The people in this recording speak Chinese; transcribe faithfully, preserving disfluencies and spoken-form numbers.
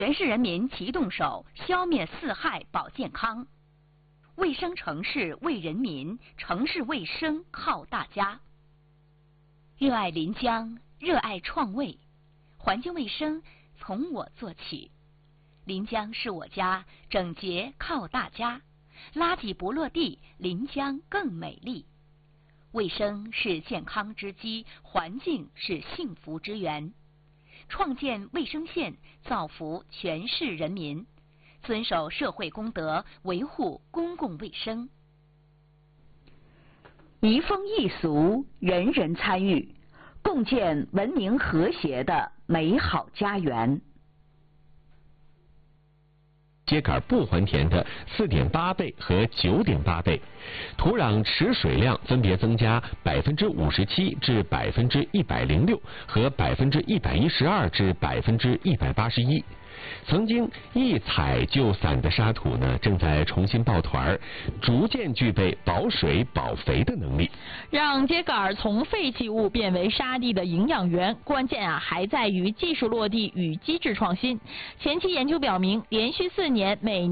全市人民齐动手，消灭四害，保健康。卫生城市为人民，城市卫生靠大家。热爱临江，热爱创卫，环境卫生从我做起。临江是我家，整洁靠大家。垃圾不落地，临江更美丽。卫生是健康之基，环境是幸福之源。创建卫生县，造福全市人民，遵守社会公德，维护公共卫生。 移风易俗，人人参与，共建文明和谐的美好家园。 秸秆不还田的四点八倍和九点八倍，土壤持水量分别增加百分之五十七至百分之一百零六和百分之一百一十二至百分之一百八十一。曾经一踩就散的沙土呢，正在重新抱团儿，逐渐具备保水保肥的能力。 让秸秆从废弃物变为沙地的营养源，关键啊还在于技术落地与机制创新。前期研究表明，连续四年每